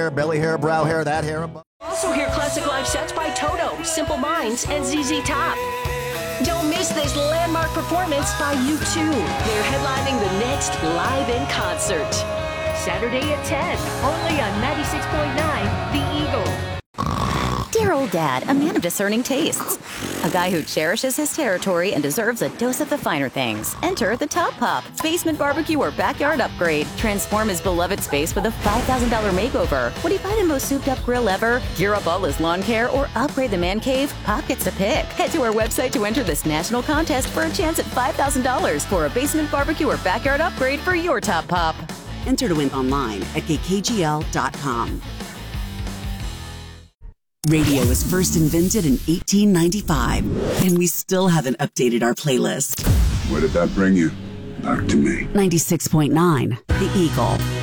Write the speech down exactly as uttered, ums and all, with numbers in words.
hair, belly hair, brow hair, that hair. Also hear classic live sets by Toto, Simple Minds, and Z Z Top. Don't miss this landmark performance by U two. They're headlining the next Live in Concert. Saturday at ten, only on ninety-six point nine The Eagle. Dear old dad, a man of discerning tastes. A guy who cherishes his territory and deserves a dose of the finer things. Enter the Top Pop, basement barbecue or backyard upgrade. Transform his beloved space with a five thousand dollars makeover. Would he buy the most souped-up grill ever, gear up all his lawn care, or upgrade the man cave? Pop gets to pick. Head to our website to enter this national contest for a chance at five thousand dollars for a basement barbecue or backyard upgrade for your Top Pop. Enter to win online at k k g l dot com. Radio was first invented in eighteen ninety-five, and we still haven't updated our playlist. Where did that bring you? Back to me. ninety-six point nine, The Eagle.